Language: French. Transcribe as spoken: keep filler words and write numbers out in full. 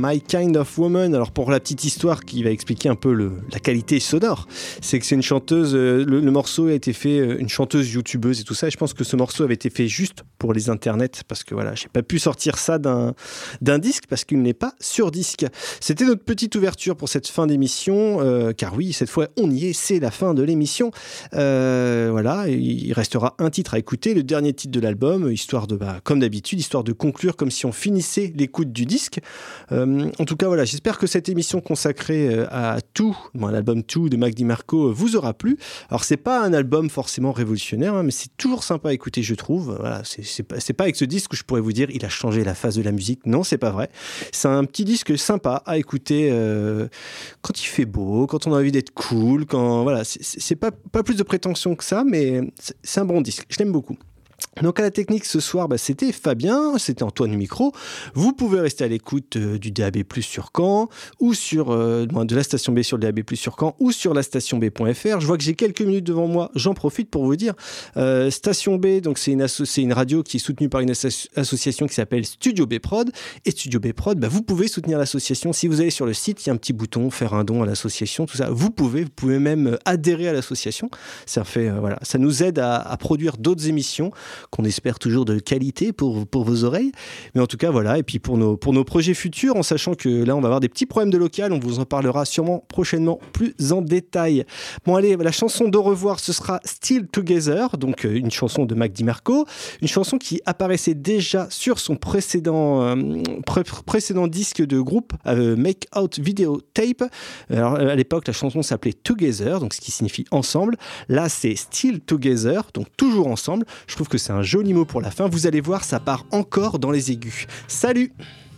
My Kind of Woman. Alors pour la petite histoire qui va expliquer un peu le, la qualité sonore, c'est que c'est une chanteuse, euh, le, le morceau a été fait, euh, une chanteuse youtubeuse et tout ça, et je pense que ce morceau avait été fait juste pour les internets, parce que voilà, j'ai pas pu sortir ça d'un, d'un disque, parce qu'il n'est pas sur disque. C'était notre petite ouverture pour cette fin d'émission, euh, car oui, cette fois on y est, c'est la fin de l'émission. Euh, voilà, il restera un titre à écouter, le dernier titre de l'album, histoire de, bah, comme d'habitude, histoire de conclure comme si on finissait l'écoute du disque. Euh, en tout cas, voilà, j'espère que cette émission consacrée à tout, bon, l'album Tout de Mac DiMarco vous aura plu. Alors, c'est pas un album forcément révolutionnaire, hein, mais c'est toujours sympa à écouter, je trouve. Voilà, c'est, c'est, pas, c'est pas avec ce disque que je pourrais vous dire il a changé la face de la musique. Non, c'est pas vrai. C'est un petit disque sympa à écouter euh, quand il fait beau, quand on a envie d'être cool, quand voilà, c'est, c'est pas, pas plus de prétention que ça, mais c'est, c'est un bon disque. Je l'aime beaucoup. Donc à la technique ce soir, bah, c'était Fabien, c'était Antoine Micro. Vous pouvez rester à l'écoute euh, du D A B plus sur Caen, ou sur euh, de la station B sur le D A B plus sur Caen, ou sur la station B point F R. Je vois que j'ai quelques minutes devant moi, j'en profite pour vous dire. Euh, station B, donc c'est une, asso- c'est une radio qui est soutenue par une asso- association qui s'appelle Studio B Prod. Et Studio B Prod, bah, vous pouvez soutenir l'association. Si vous allez sur le site, il y a un petit bouton, faire un don à l'association, tout ça. Vous pouvez, vous pouvez même adhérer à l'association. Ça fait, euh, voilà, ça nous aide à, à produire d'autres émissions qu'on espère toujours de qualité pour, pour vos oreilles. Mais en tout cas, voilà. Et puis pour nos, pour nos projets futurs, en sachant que là, on va avoir des petits problèmes de local, on vous en parlera sûrement prochainement plus en détail. Bon, allez, la chanson d'au revoir, ce sera Still Together, donc une chanson de Mac DiMarco, une chanson qui apparaissait déjà sur son précédent, euh, pré- précédent disque de groupe, euh, Make Out Video Tape. Alors, à l'époque, la chanson s'appelait Together, donc ce qui signifie ensemble. Là, c'est Still Together, donc toujours ensemble. Je trouve que c'est un joli mot pour la fin. Vous allez voir, ça part encore dans les aigus. Salut!